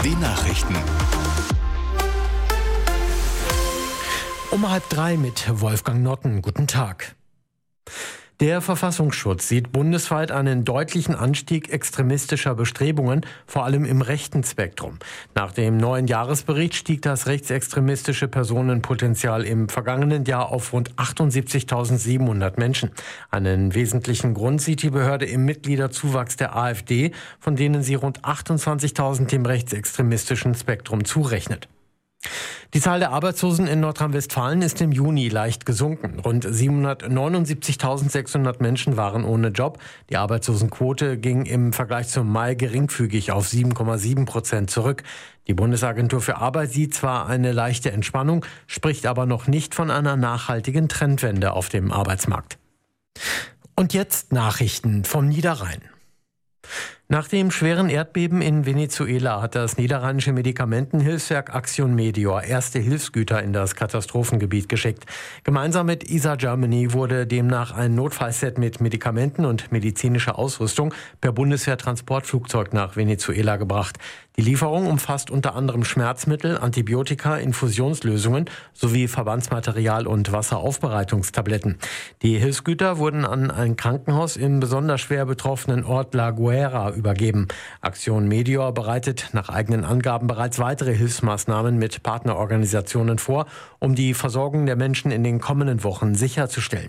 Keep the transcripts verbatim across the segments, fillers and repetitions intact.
die Nachrichten. Um halb drei mit Wolfgang Notten. Guten Tag. Der Verfassungsschutz sieht bundesweit einen deutlichen Anstieg extremistischer Bestrebungen, vor allem im rechten Spektrum. Nach dem neuen Jahresbericht stieg das rechtsextremistische Personenpotenzial im vergangenen Jahr auf rund achtundsiebzigtausendsiebenhundert Menschen. Einen wesentlichen Grund sieht die Behörde im Mitgliederzuwachs der AfD, von denen sie rund achtundzwanzigtausend dem rechtsextremistischen Spektrum zurechnet. Die Zahl der Arbeitslosen in Nordrhein-Westfalen ist im Juni leicht gesunken. Rund siebenhundertneunundsiebzigtausendsechshundert Menschen waren ohne Job. Die Arbeitslosenquote ging im Vergleich zum Mai geringfügig auf sieben Komma sieben Prozent zurück. Die Bundesagentur für Arbeit sieht zwar eine leichte Entspannung, spricht aber noch nicht von einer nachhaltigen Trendwende auf dem Arbeitsmarkt. Und jetzt Nachrichten vom Niederrhein. Nach dem schweren Erdbeben in Venezuela hat das niederrheinische Medikamentenhilfswerk Action Medior erste Hilfsgüter in das Katastrophengebiet geschickt. Gemeinsam mit I S A Germany wurde demnach ein Notfallset mit Medikamenten und medizinischer Ausrüstung per Bundeswehr-Transportflugzeug nach Venezuela gebracht. Die Lieferung umfasst unter anderem Schmerzmittel, Antibiotika, Infusionslösungen sowie Verbandsmaterial und Wasseraufbereitungstabletten. Die Hilfsgüter wurden an ein Krankenhaus im besonders schwer betroffenen Ort La Guaira übergeben. Action Medior bereitet nach eigenen Angaben bereits weitere Hilfsmaßnahmen mit Partnerorganisationen vor, um die Versorgung der Menschen in den kommenden Wochen sicherzustellen.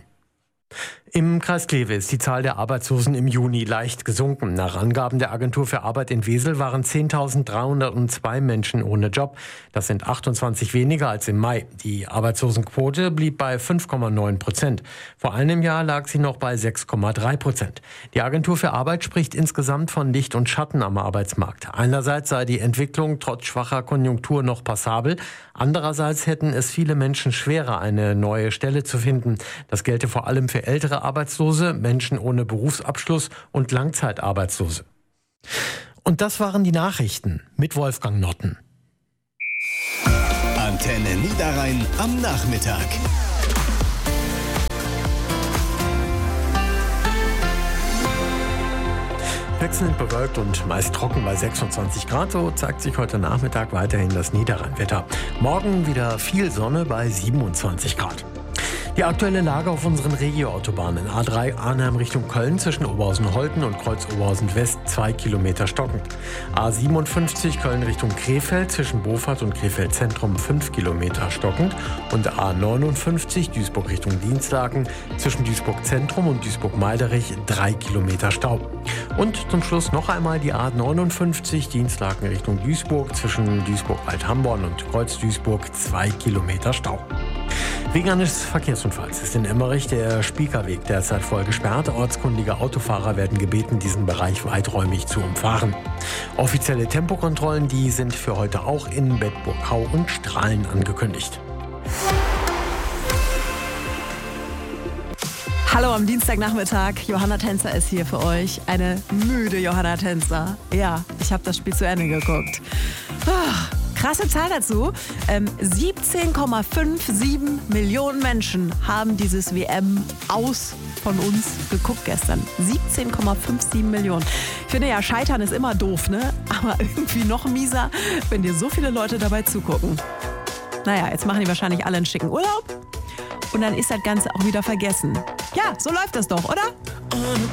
Im Kreis Kleve ist die Zahl der Arbeitslosen im Juni leicht gesunken. Nach Angaben der Agentur für Arbeit in Wesel waren zehntausenddreihundertzwei Menschen ohne Job. Das sind achtundzwanzig weniger als im Mai. Die Arbeitslosenquote blieb bei fünf Komma neun Prozent. Vor einem Jahr lag sie noch bei sechs Komma drei Prozent. Die Agentur für Arbeit spricht insgesamt von Licht und Schatten am Arbeitsmarkt. Einerseits sei die Entwicklung trotz schwacher Konjunktur noch passabel. Andererseits hätten es viele Menschen schwerer, eine neue Stelle zu finden. Das gelte vor allem für ältere Arbeitslose, Menschen ohne Berufsabschluss und Langzeitarbeitslose. Und das waren die Nachrichten mit Wolfgang Notten. Antenne Niederrhein am Nachmittag. Wechselnd bewölkt und meist trocken bei sechsundzwanzig Grad. So zeigt sich heute Nachmittag weiterhin das Niederrheinwetter. Morgen wieder viel Sonne bei siebenundzwanzig Grad. Die aktuelle Lage auf unseren Regioautobahnen. A drei Arnhem Richtung Köln zwischen Oberhausen-Holten und Kreuz Oberhausen-West zwei Kilometer stockend. A siebenundfünfzig Köln Richtung Krefeld zwischen Bofahrt und Krefeld Zentrum fünf Kilometer stockend. Und A neunundfünfzig Duisburg Richtung Dienstlaken zwischen Duisburg Zentrum und Duisburg-Meiderich drei Kilometer Stau. Und zum Schluss noch einmal die A neunundfünfzig Dienstlaken Richtung Duisburg zwischen Duisburg-Alt-Hamborn und Kreuz Duisburg zwei Kilometer Stau. Wegen eines Verkehrsunfalls ist in Emmerich der Spiekerweg derzeit voll gesperrt. Ortskundige Autofahrer werden gebeten, diesen Bereich weiträumig zu umfahren. Offizielle Tempokontrollen, die sind für heute auch in Bedburg-Hau und Strahlen angekündigt. Hallo am Dienstagnachmittag, Johanna Tänzer ist hier für euch. Eine müde Johanna Tänzer. Ja, ich habe das Spiel zu Ende geguckt. Ah. Krasse Zahl dazu. Ähm, siebzehn Komma siebenundfünfzig Millionen Menschen haben dieses W M aus von uns geguckt gestern. siebzehn Komma siebenundfünfzig Millionen. Ich finde ja, Scheitern ist immer doof, ne? Aber irgendwie noch mieser, wenn dir so viele Leute dabei zugucken. Naja, jetzt machen die wahrscheinlich alle einen schicken Urlaub. Und dann ist das Ganze auch wieder vergessen. Ja, so läuft das doch, oder?